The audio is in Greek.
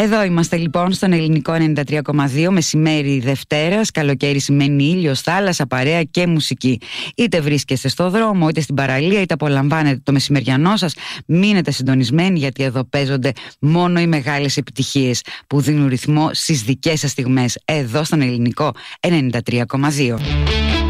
Εδώ είμαστε λοιπόν στον ελληνικό 93,2, μεσημέρι Δευτέρας. Καλοκαίρι σημαίνει ήλιος, θάλασσα, παρέα και μουσική. Είτε βρίσκεστε στο δρόμο, είτε στην παραλία, είτε απολαμβάνετε το μεσημεριανό σας. Μείνετε συντονισμένοι, γιατί εδώ παίζονται μόνο οι μεγάλες επιτυχίες που δίνουν ρυθμό στις δικές σας στιγμές. Εδώ στον ελληνικό 93,2.